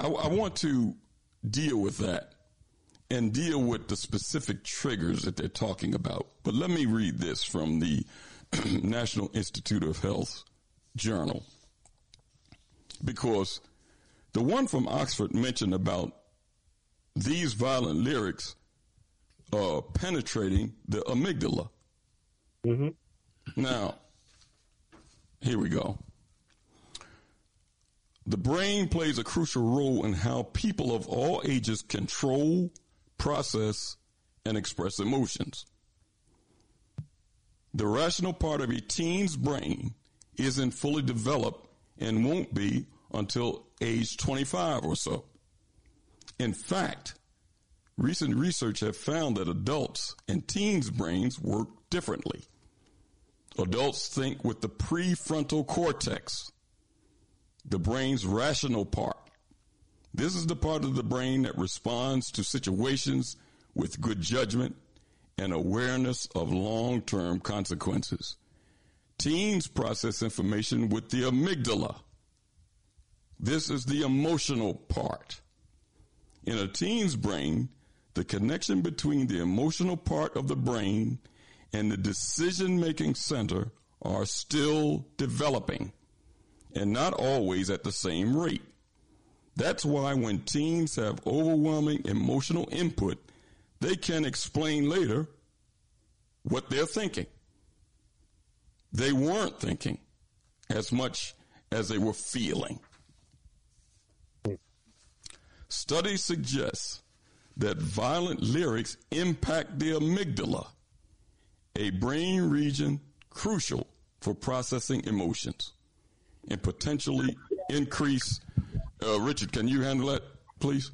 I want to deal with that and deal with the specific triggers that they're talking about. But let me read this from the National Institute of Health journal, because the one from Oxford mentioned about these violent lyrics penetrating the amygdala. Mm-hmm. Now, here we go. The brain plays a crucial role in how people of all ages control, process, and express emotions. The rational part of a teen's brain isn't fully developed and won't be until age 25 or so. In fact, recent research have found that adults and teens' brains work differently. Adults think with the prefrontal cortex, the brain's rational part. This is the part of the brain that responds to situations with good judgment and awareness of long-term consequences. Teens process information with the amygdala. This is the emotional part. In a teen's brain, the connection between the emotional part of the brain and the decision-making center are still developing, and not always at the same rate. That's why when teens have overwhelming emotional input, they can explain later what they're thinking. They weren't thinking as much as they were feeling. Studies suggest that violent lyrics impact the amygdala, a brain region crucial for processing emotions, and potentially increase. Richard, can you handle that, please?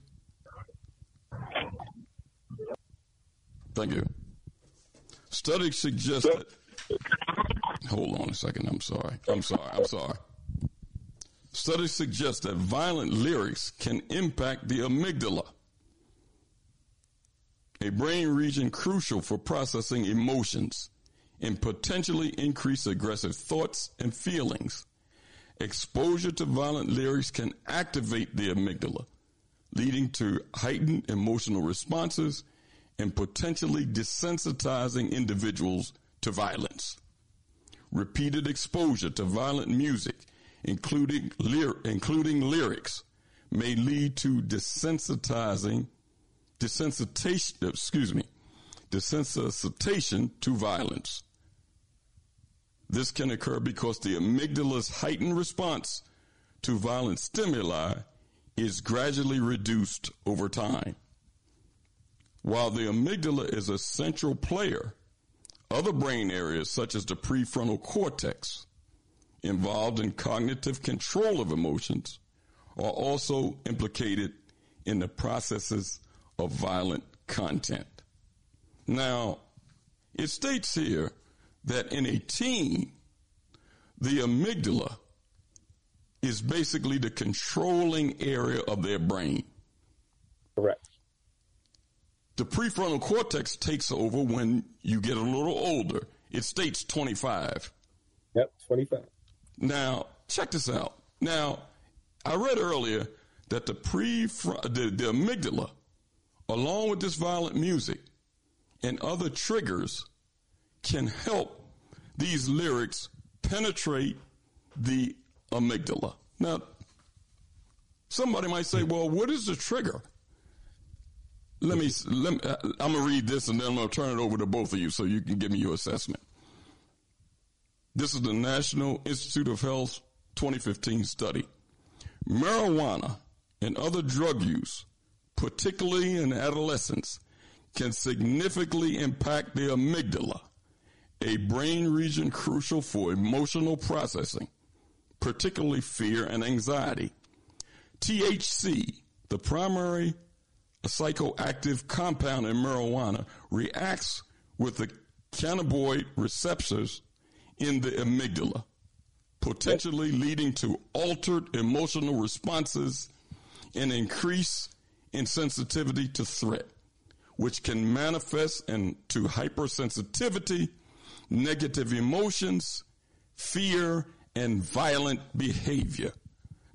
Thank you. Studies suggest that. Hold on a second. I'm sorry. Studies suggest that violent lyrics can impact the amygdala, a brain region crucial for processing emotions, and potentially increase aggressive thoughts and feelings. Exposure to violent lyrics can activate the amygdala, leading to heightened emotional responses and potentially desensitizing individuals to violence. Repeated exposure to violent music, including lyrics, may lead to desensitization to violence. This can occur because the amygdala's heightened response to violent stimuli is gradually reduced over time. While the amygdala is a central player, other brain areas such as the prefrontal cortex, involved in cognitive control of emotions, are also implicated in the processes of violent content. Now, it states here that in a teen, the amygdala is basically the controlling area of their brain. Correct. The prefrontal cortex takes over when you get a little older. It states 25. Yep, 25. Now, check this out. Now, I read earlier that the amygdala, along with this violent music and other triggers, can help these lyrics penetrate the amygdala. Now, somebody might say, well, what is the trigger? I'm going to read this and then I'm going to turn it over to both of you so you can give me your assessment. This is the National Institute of Health 2015 study. Marijuana and other drug use, particularly in adolescence, can significantly impact the amygdala, a brain region crucial for emotional processing, particularly fear and anxiety. THC, the primary psychoactive compound in marijuana, reacts with the cannabinoid receptors in the amygdala, potentially leading to altered emotional responses and increase in sensitivity to threat, which can manifest into hypersensitivity, negative emotions, fear, and violent behavior.